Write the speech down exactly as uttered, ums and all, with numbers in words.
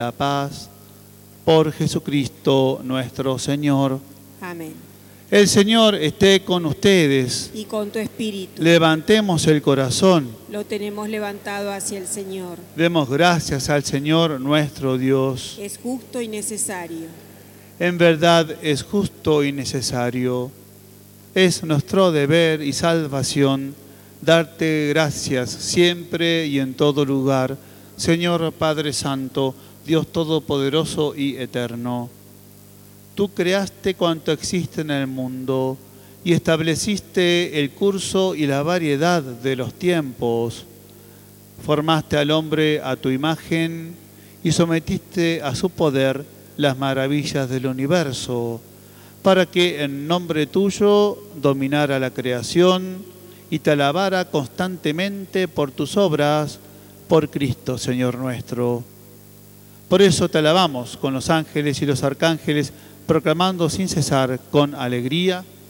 la paz, por Jesucristo nuestro Señor. Amén. El Señor esté con ustedes. Y con tu espíritu. Levantemos el corazón. Lo tenemos levantado hacia el Señor. Demos gracias al Señor nuestro Dios. Es justo y necesario. En verdad es justo y necesario. Es nuestro deber y salvación darte gracias siempre y en todo lugar, Señor Padre Santo, Dios Todopoderoso y Eterno. Tú creaste cuanto existe en el mundo y estableciste el curso y la variedad de los tiempos. Formaste al hombre a tu imagen y sometiste a su poder las maravillas del universo, para que en nombre tuyo dominara la creación y te alabara constantemente por tus obras, por Cristo, Señor nuestro. Por eso te alabamos con los ángeles y los arcángeles, proclamando sin cesar con alegría: